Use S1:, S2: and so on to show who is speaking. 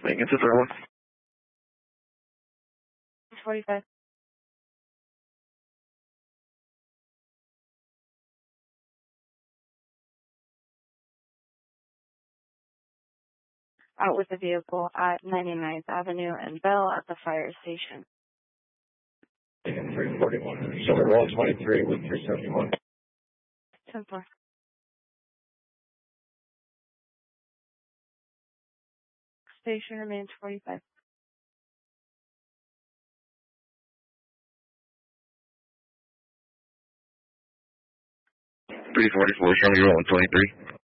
S1: Maintenance is 31.
S2: 45. Out with the vehicle at 99th Avenue and Bell at the fire station.
S1: 341. Sugar Wall 23 with 371.
S2: 10-4. Station remains 45.
S1: 344, show me you're on 23.